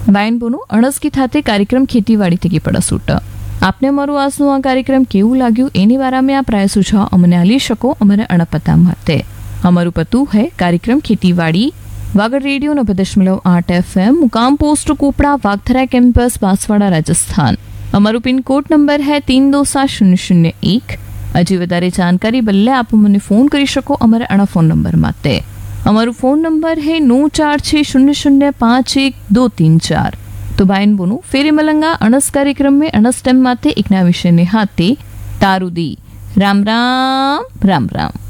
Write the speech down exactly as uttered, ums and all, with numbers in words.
વાયન બોનું અણસ્કી ખાતે કાર્યક્રમ ખેતીવાડી થકી પડસૂટ આપને અમારું આજનું આ કાર્યક્રમ કેવું લાગ્યું એની વારામાં આ પ્રાય સુझाव અમને આલી શકો અમારે અણપતા માટે અમારું પતું હૈ કાર્યક્રમ ખેતીવાડી વાગડ રેડિયો નब्बे दशमलव आठ एफएम मुकाम पोस्ट कोपड़ा वागथरा कैंपस बांसवाड़ा राजस्थान અમારું પિન કોડ નંબર है तीन दो सात शून्य शून्य एक હજી વધારે જાણકારી બદલે આપ મને ફોન કરી શકો અમારા અણા ફોન નંબર માટે અમારું ફોન નંબર है नौ चार छः शून्य शून्य पाँच एक दो तीन चार तो बायन बोनू फेरी मलंगा अणस कार्यक्रम में अणस टेम माते एक ना विषय ने हाथे तारुदी राम राम राम राम।